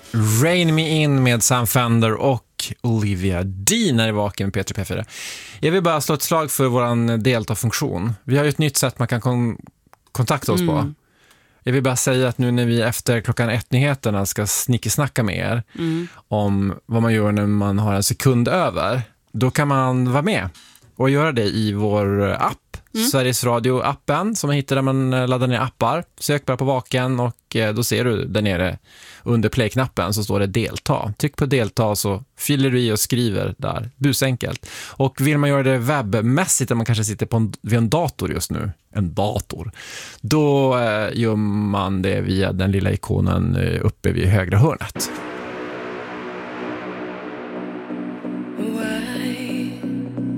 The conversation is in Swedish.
Rain Me In med Sam Fender och Olivia Dean är vaken med P3 P4. Jag vill bara slå ett slag för våran delta-funktion. Vi har ju ett nytt sätt man kan kontakta oss på. Jag vill bara säga att nu när vi efter 1:00 ska snickesnacka med er om vad man gör när man har en sekund över, då kan man vara med och göra det i vår app. Sveriges Radio-appen som man hittar där man laddar ner appar. Sök bara på Vaken och då ser du där nere under play-knappen så står det delta. Tryck på delta så fyller du i och skriver där. Busenkelt. Och vill man göra det webbmässigt där man kanske sitter vid en dator just nu, då gör man det via den lilla ikonen uppe vid högra hörnet.